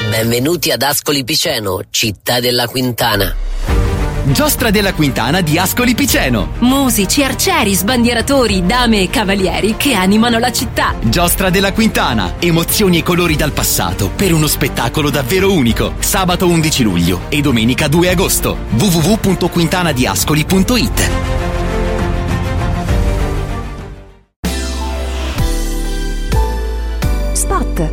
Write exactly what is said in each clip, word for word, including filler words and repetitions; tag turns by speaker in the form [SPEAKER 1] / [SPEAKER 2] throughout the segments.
[SPEAKER 1] Benvenuti ad Ascoli Piceno, città della Quintana.
[SPEAKER 2] Giostra della Quintana di Ascoli Piceno.
[SPEAKER 3] Musici, arcieri, sbandieratori, dame e cavalieri che animano la città.
[SPEAKER 2] Giostra della Quintana. Emozioni e colori dal passato per uno spettacolo davvero unico. Sabato undici luglio e domenica due agosto. w w w punto quintanadiascoli punto i t.
[SPEAKER 3] Spot.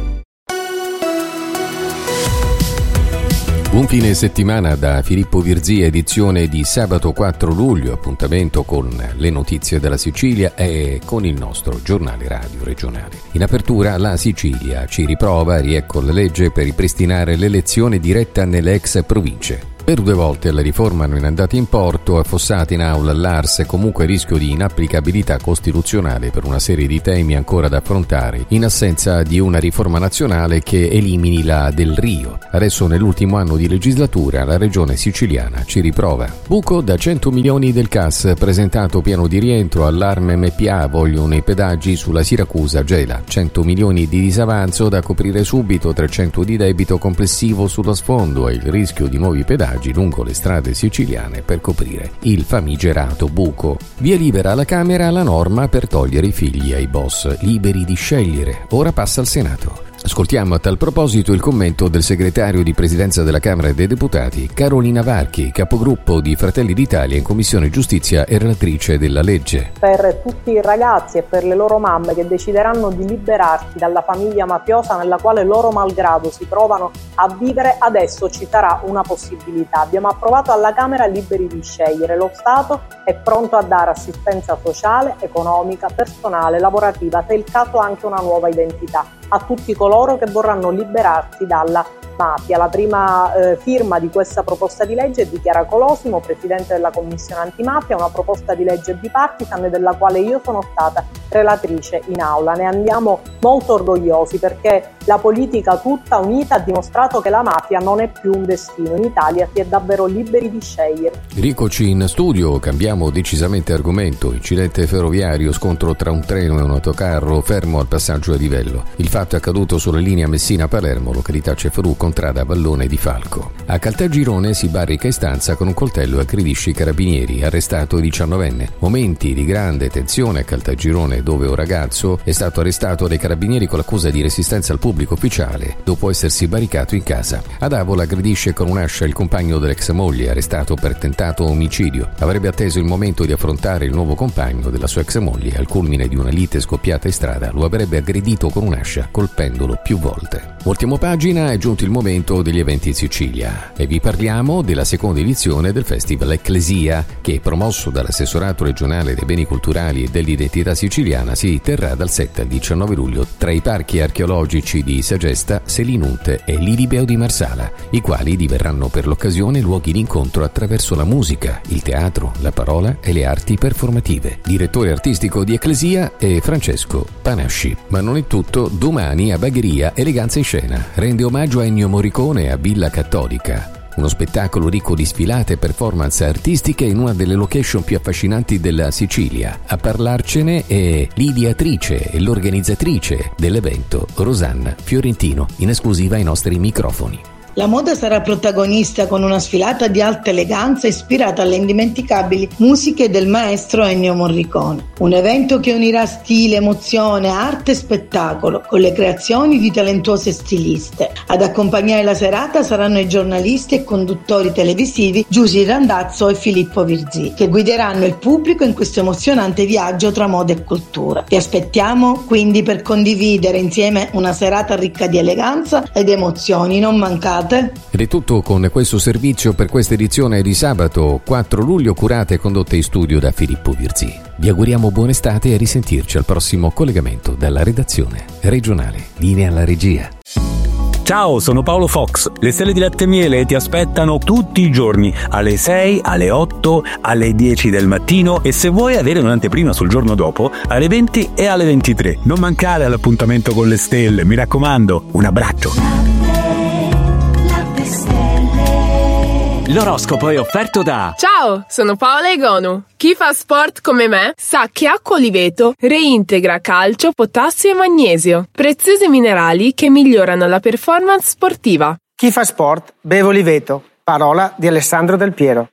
[SPEAKER 4] Buon fine settimana da Filippo Virzì, edizione di sabato quattro luglio, appuntamento con le notizie della Sicilia e con il nostro giornale radio regionale. In apertura la Sicilia ci riprova, riecco la legge per ripristinare l'elezione diretta nelle ex province. Per due volte la riforma non è andata in porto, affossata in aula all'A R S e comunque rischio di inapplicabilità costituzionale per una serie di temi ancora da affrontare, in assenza di una riforma nazionale che elimini la Del Rio. Adesso nell'ultimo anno di legislatura la regione siciliana ci riprova. Buco da cento milioni del C A S, presentato piano di rientro, allarme M P A, vogliono i pedaggi sulla Siracusa-Gela, cento milioni di disavanzo da coprire subito, trecento di debito complessivo sullo sfondo e il rischio di nuovi pedaggi lungo le strade siciliane per coprire il famigerato buco. Via libera alla Camera la norma per togliere i figli ai boss, liberi di scegliere. Ora passa al Senato. Ascoltiamo a tal proposito il commento del segretario di Presidenza della Camera dei Deputati, Carolina Varchi, capogruppo di Fratelli d'Italia in Commissione Giustizia e relatrice della legge.
[SPEAKER 5] Per tutti i ragazzi e per le loro mamme che decideranno di liberarsi dalla famiglia mafiosa nella quale loro malgrado si trovano a vivere, adesso ci sarà una possibilità. Abbiamo approvato alla Camera liberi di scegliere. Lo Stato è pronto a dare assistenza sociale, economica, personale, lavorativa, se è il caso anche una nuova identità, a tutti coloro che vorranno liberarsi dalla mafia. La prima eh, firma di questa proposta di legge è di Chiara Colosimo, presidente della Commissione Antimafia, una proposta di legge bipartisan della quale io sono stata relatrice in aula. Ne andiamo molto orgogliosi perché la politica tutta unita ha dimostrato che la mafia non è più un destino. In Italia si è davvero liberi di scegliere.
[SPEAKER 4] Rieccoci in studio, cambiamo decisamente argomento. Incidente ferroviario, scontro tra un treno e un autocarro fermo al passaggio a livello. Il fatto è accaduto sulla linea Messina-Palermo, località Cefalù, contrada Vallone di Falco. A Caltagirone si barrica in stanza con un coltello e aggredisce i carabinieri, arrestato il diciannovenne. Momenti di grande tensione a Caltagirone, dove un ragazzo è stato arrestato dai carabinieri con l'accusa di resistenza al pubblico ufficiale dopo essersi barricato in casa. Ad Avola aggredisce con un'ascia il compagno dell'ex moglie, arrestato per tentato omicidio. Avrebbe atteso il momento di affrontare il nuovo compagno della sua ex moglie. Al culmine di una lite scoppiata in strada lo avrebbe aggredito con un'ascia, colpendolo più volte. Voltiamo pagina, è giunto il momento degli eventi in Sicilia e vi parliamo della seconda edizione del Festival Ecclesia, che promosso dall'assessorato regionale dei beni culturali e dell'identità siciliana si terrà dal sette al diciannove luglio tra i parchi archeologici di Sagesta, Selinunte e Lilibeo di Marsala, i quali diverranno per l'occasione luoghi di incontro attraverso la musica, il teatro, la parola e le arti performative. Direttore artistico di Ecclesia è Francesco Panasci. Ma non è tutto, domani a Bagheria Eleganza in Scena rende omaggio a Ennio Morricone a Villa Cattolica. Uno spettacolo ricco di sfilate e performance artistiche in una delle location più affascinanti della Sicilia. A parlarcene è l'ideatrice e l'organizzatrice dell'evento, Rosanna Fiorentino, in esclusiva ai nostri microfoni.
[SPEAKER 6] La moda sarà protagonista con una sfilata di alta eleganza ispirata alle indimenticabili musiche del maestro Ennio Morricone. Un evento che unirà stile, emozione, arte e spettacolo con le creazioni di talentuose stiliste. Ad accompagnare la serata saranno i giornalisti e conduttori televisivi Giusy Randazzo e Filippo Virzì, che guideranno il pubblico in questo emozionante viaggio tra moda e cultura. Vi aspettiamo quindi per condividere insieme una serata ricca di eleganza ed emozioni. Non mancate.
[SPEAKER 4] Ed è tutto con questo servizio per questa edizione di sabato quattro luglio, curata e condotta in studio da Filippo Virzì. Vi auguriamo buona estate e a risentirci al prossimo collegamento dalla redazione regionale. Linea alla regia.
[SPEAKER 7] Ciao, sono Paolo Fox. Le stelle di latte e miele ti aspettano tutti i giorni alle sei, alle otto, alle dieci del mattino e se vuoi avere un'anteprima sul giorno dopo alle venti e alle ventitré. Non mancare all'appuntamento con le stelle, mi raccomando. Un abbraccio.
[SPEAKER 8] L'oroscopo è offerto da...
[SPEAKER 9] Ciao, sono Paola Egonu. Chi fa sport come me sa che acqua Oliveto reintegra calcio, potassio e magnesio, preziosi minerali che migliorano la performance sportiva.
[SPEAKER 8] Chi fa sport beve Oliveto. Parola di Alessandro Del Piero.